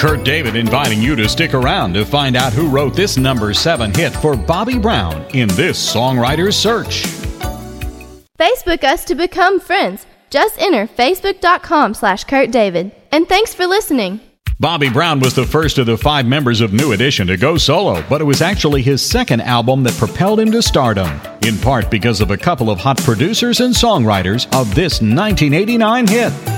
Kurt David inviting you to stick around to find out who wrote this number 7 hit for Bobby Brown in this Songwriter's Search. Facebook us to become friends. Just enter facebook.com/Kurt David. And thanks for listening. Bobby Brown was the first of the 5 members of New Edition to go solo, but it was actually his second album that propelled him to stardom, in part because of a couple of hot producers and songwriters of this 1989 hit.